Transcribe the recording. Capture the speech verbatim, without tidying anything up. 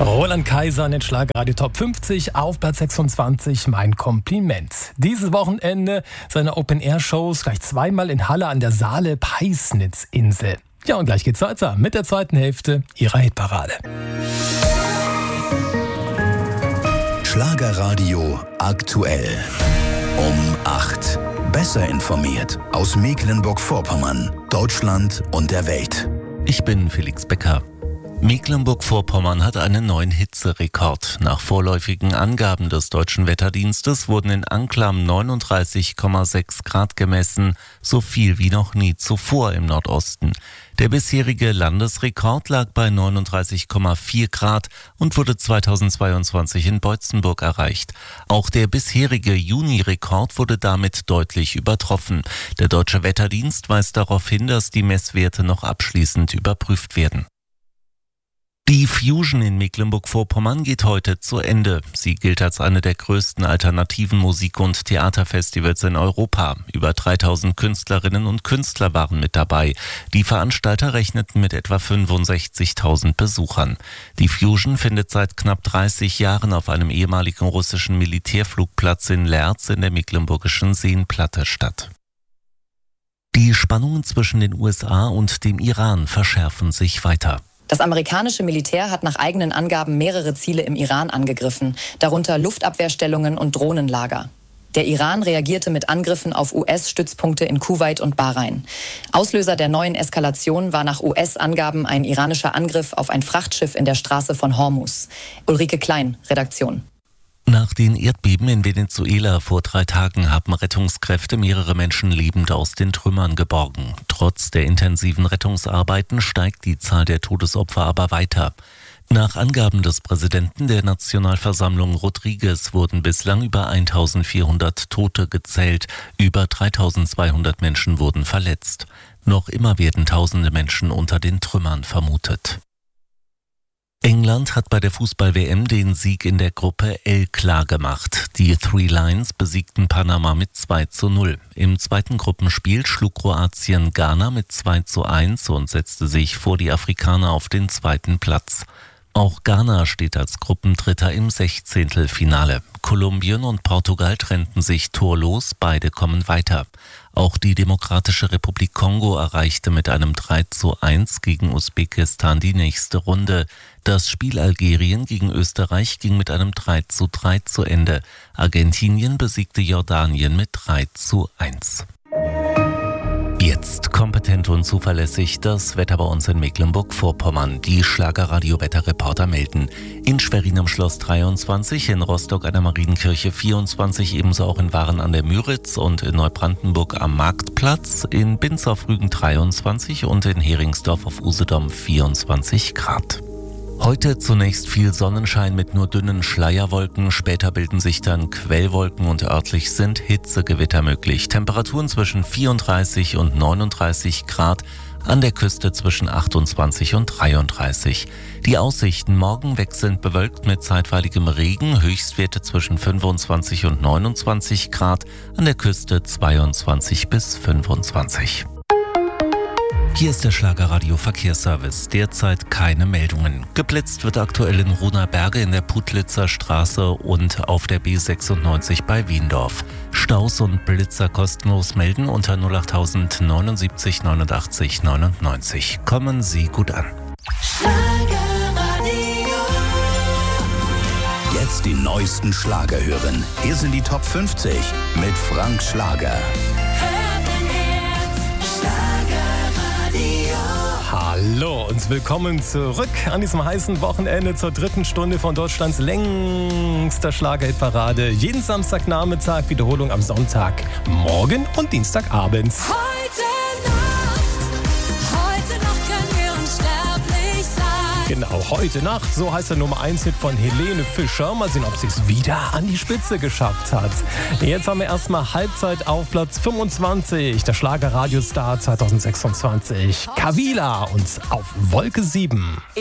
Roland Kaiser in den Schlagerradio Top fünfzig auf Platz sechsundzwanzig, mein Kompliment. Dieses Wochenende seine Open-Air-Shows gleich zweimal in Halle an der Saale-Peisnitz-Insel. Ja, und gleich geht's weiter mit der zweiten Hälfte ihrer Hitparade. Schlagerradio aktuell. Um acht. Besser informiert aus Mecklenburg-Vorpommern, Deutschland und der Welt. Ich bin Felix Becker. Mecklenburg-Vorpommern hat einen neuen Hitzerekord. Nach vorläufigen Angaben des Deutschen Wetterdienstes wurden in Anklam neununddreißig Komma sechs Grad gemessen, so viel wie noch nie zuvor im Nordosten. Der bisherige Landesrekord lag bei neununddreißig Komma vier Grad und wurde zweitausendzweiundzwanzig in Beutzenburg erreicht. Auch der bisherige Juni-Rekord wurde damit deutlich übertroffen. Der Deutsche Wetterdienst weist darauf hin, dass die Messwerte noch abschließend überprüft werden. Die Fusion in Mecklenburg-Vorpommern geht heute zu Ende. Sie gilt als eine der größten alternativen Musik- und Theaterfestivals in Europa. Über dreitausend Künstlerinnen und Künstler waren mit dabei. Die Veranstalter rechneten mit etwa fünfundsechzigtausend Besuchern. Die Fusion findet seit knapp dreißig Jahren auf einem ehemaligen russischen Militärflugplatz in Lerz in der mecklenburgischen Seenplatte statt. Die Spannungen zwischen den U S A und dem Iran verschärfen sich weiter. Das amerikanische Militär hat nach eigenen Angaben mehrere Ziele im Iran angegriffen, darunter Luftabwehrstellungen und Drohnenlager. Der Iran reagierte mit Angriffen auf U S-Stützpunkte in Kuwait und Bahrain. Auslöser der neuen Eskalation war nach U S-Angaben ein iranischer Angriff auf ein Frachtschiff in der Straße von Hormuz. Ulrike Klein, Redaktion. Nach den Erdbeben in Venezuela vor drei Tagen haben Rettungskräfte mehrere Menschen lebend aus den Trümmern geborgen. Trotz der intensiven Rettungsarbeiten steigt die Zahl der Todesopfer aber weiter. Nach Angaben des Präsidenten der Nationalversammlung Rodriguez wurden bislang über eintausendvierhundert Tote gezählt, über dreitausendzweihundert Menschen wurden verletzt. Noch immer werden tausende Menschen unter den Trümmern vermutet. England hat bei der Fußball-W M den Sieg in der Gruppe L klargemacht. Die Three Lions besiegten Panama mit zwei zu null. Im zweiten Gruppenspiel schlug Kroatien Ghana mit zwei zu eins und setzte sich vor die Afrikaner auf den zweiten Platz. Auch Ghana steht als Gruppendritter im Sechzehntelfinale. Kolumbien und Portugal trennten sich torlos, beide kommen weiter. Auch die Demokratische Republik Kongo erreichte mit einem drei zu eins gegen Usbekistan die nächste Runde. Das Spiel Algerien gegen Österreich ging mit einem drei zu drei zu Ende. Argentinien besiegte Jordanien mit drei zu eins. Jetzt kompetent und zuverlässig das Wetter bei uns in Mecklenburg-Vorpommern. Die Schlagerradio-Wetterreporter melden. In Schwerin am Schloss dreiundzwanzig, in Rostock an der Marienkirche vierundzwanzig, ebenso auch in Waren an der Müritz und in Neubrandenburg am Marktplatz, in Binz auf Rügen dreiundzwanzig und in Heringsdorf auf Usedom vierundzwanzig Grad. Heute zunächst viel Sonnenschein mit nur dünnen Schleierwolken, später bilden sich dann Quellwolken und örtlich sind Hitzegewitter möglich. Temperaturen zwischen vierunddreißig und neununddreißig Grad, an der Küste zwischen achtundzwanzig und dreiunddreißig. Die Aussichten: morgen wechselnd bewölkt mit zeitweiligem Regen, Höchstwerte zwischen fünfundzwanzig und neunundzwanzig Grad, an der Küste zweiundzwanzig bis fünfundzwanzig. Hier ist der Schlagerradio Verkehrsservice. Derzeit keine Meldungen. Geblitzt wird aktuell in Runerberge in der Putlitzer Straße und auf der B sechsundneunzig bei Wiendorf. Staus und Blitzer kostenlos melden unter null acht neunundsiebzig neunundachtzig neunundneunzig. Kommen Sie gut an. Jetzt die neuesten Schlager hören. Hier sind die Top fünfzig mit Frank Schlager. Hallo und willkommen zurück an diesem heißen Wochenende zur dritten Stunde von Deutschlands längster Schlagerhitparade. Jeden Samstagnachmittag, Wiederholung am Sonntag, morgen und Dienstagabend. Heute Nacht, heute Nacht können wir unsterblich sein. Genau, heute Nacht, so heißt der Nummer eins Hit von Helene Fischer. Mal sehen, ob sie es wieder an die Spitze geschafft hat. Jetzt haben wir erstmal Halbzeit auf Platz fünfundzwanzig, der Schlager-Radiostar zwanzig sechsundzwanzig. Kavila und auf Wolke sieben.